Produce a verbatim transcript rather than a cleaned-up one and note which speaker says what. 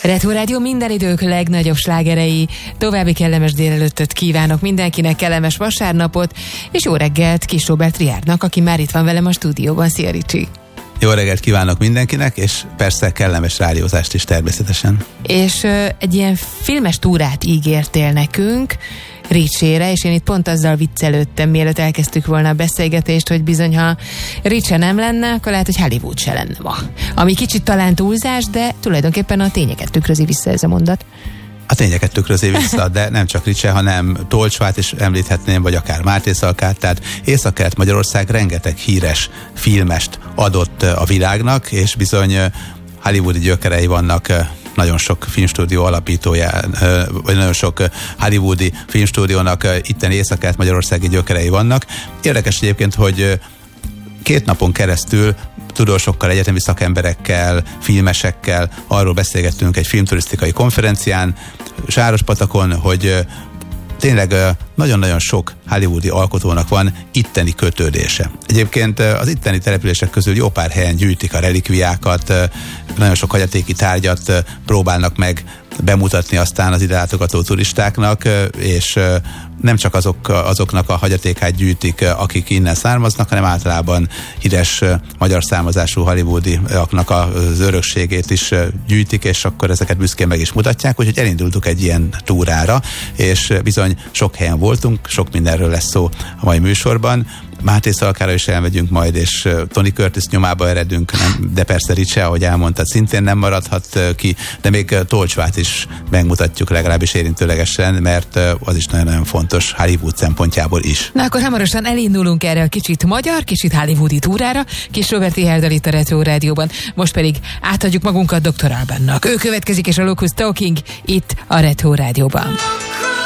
Speaker 1: Retro Rádió minden idők legnagyobb slágerei. További kellemes délelőttöt kívánok mindenkinek, kellemes vasárnapot, és jó reggelt Kis Róbert Riárdnak, aki már itt van velem a stúdióban. Szia, Ricsi!
Speaker 2: Jó reggelt kívánok mindenkinek, és persze kellemes rádiózást is természetesen.
Speaker 1: És ö, egy ilyen filmes túrát ígértél nekünk Ricsére, és én itt pont azzal viccelődtem, mielőtt elkezdtük volna a beszélgetést, hogy bizony, ha Ricse nem lenne, akkor lehet, hogy Hollywood se lenne ma. Ami kicsit talán túlzás, de tulajdonképpen a tényeket tükrözi vissza ez a mondat.
Speaker 2: A tényeket tükrözi vissza, de nem csak Ricse, hanem Tolcsvát is említhetném, vagy akár Máté Szalkát, tehát Észak-Kelet-Magyarország rengeteg híres filmest adott a világnak, és bizony hollywoodi gyökerei vannak nagyon sok filmstúdió alapítóján, vagy nagyon sok hollywoodi filmstúdiónak itten Észak-Kelet-Magyarországi gyökerei vannak. Érdekes egyébként, hogy két napon keresztül tudósokkal, egyetemi szakemberekkel, filmesekkel arról beszélgettünk egy filmturisztikai konferencián Sárospatakon, hogy tényleg nagyon-nagyon sok hollywoodi alkotónak van itteni kötődése. Egyébként az itteni települések közül jó pár helyen gyűjtik a relikviákat, nagyon sok hagyatéki tárgyat próbálnak meg bemutatni aztán az ide látogató turistáknak, és nem csak azok, azoknak a hagyatékát gyűjtik, akik innen származnak, hanem általában híres magyar származású hollywoodiaknak az örökségét is gyűjtik, és akkor ezeket büszkén meg is mutatják, úgyhogy elindultuk egy ilyen túrára, és bizony sok helyen voltunk, sok mindenről lesz szó a mai műsorban. Máté Szalkára is elmegyünk majd, és Tony Curtis nyomába eredünk, nem, de persze Ricse, ahogy elmondtad, szintén nem maradhat ki, de még Tolcsvát is megmutatjuk legalábbis érintőlegesen, mert az is nagyon-nagyon fontos Hollywood szempontjából is.
Speaker 1: Na akkor hamarosan elindulunk erre a kicsit magyar, kicsit hollywoodi túrára, Kis Róbert Riárddal itt a Retro Rádióban. Most pedig átadjuk magunkat doktor Albannak. Ő következik, és a Locust Talking itt a Retro Rádióban.